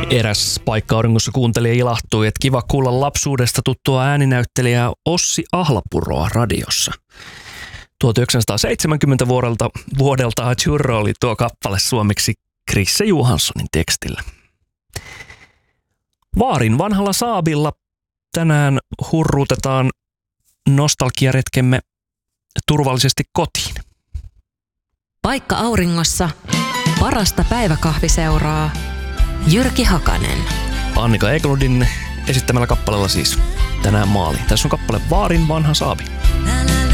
Eräs paikka-auringossa kuuntelija ilahtui, että kiva kuulla lapsuudesta tuttua ääninäyttelijää Ossi Ahlapuroa radiossa. 1970 vuodelta Churro oli tuo kappale suomeksi Krisse Johanssonin tekstillä. Vaarin vanhalla Saabilla tänään hurruutetaan nostalgiaretkemme turvallisesti kotiin. Paikka auringossa, parasta päiväkahviseuraa, Jyrki Hakanen. Annika Eklundin esittämällä kappaleella siis tänään maaliin. Tässä on kappale Vaarin vanha Saabi.